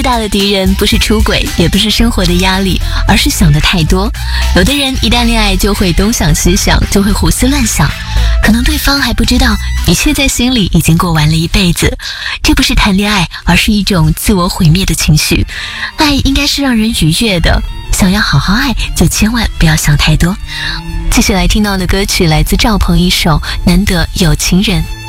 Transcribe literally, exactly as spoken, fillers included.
大的敌人不是出轨，也不是生活的压力，而是想的太多。有的人一旦恋爱就会东想西想，就会胡思乱想，可能对方还不知道，一切在心里已经过完了一辈子。这不是谈恋爱，而是一种自我毁灭的情绪。爱应该是让人愉悦的，想要好好爱，就千万不要想太多。继续来听到的歌曲来自赵鹏一首《难得有情人》。